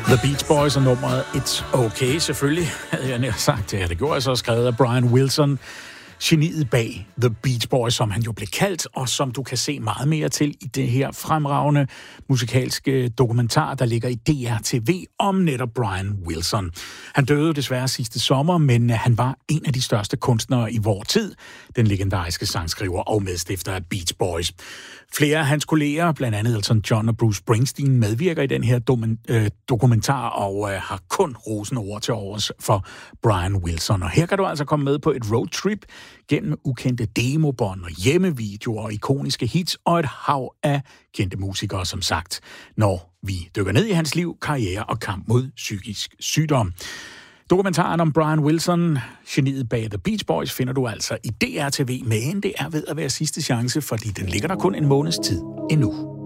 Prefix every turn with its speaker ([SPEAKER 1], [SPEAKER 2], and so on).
[SPEAKER 1] The Beach Boys og nummeret It's Okay, selvfølgelig havde jeg nær sagt. Ja, det gjorde jeg så, skrevet af Brian Wilson, geniet bag The Beach Boys, som han jo blev kaldt, og som du kan se meget mere til i det her fremragende musikalske dokumentar, der ligger i DR-TV om netop Brian Wilson. Han døde desværre sidste sommer, men han var en af de største kunstnere i vor tid, den legendariske sangskriver og medstifter af Beach Boys. Flere af hans kolleger, blandt andet Elton John og Bruce Springsteen, medvirker i den her dokumentar og har kun rosende ord til overs for Brian Wilson. Og her kan du altså komme med på et roadtrip gennem ukendte demobånd og hjemmevideoer og ikoniske hits og et hav af kendte musikere, som sagt, når vi dykker ned i hans liv, karriere og kamp mod psykisk sygdom. Dokumentaren om Brian Wilson, geniet bag The Beach Boys, finder du altså i DR-TV, men det er ved at være sidste chance, fordi den ligger der kun en måneds tid endnu.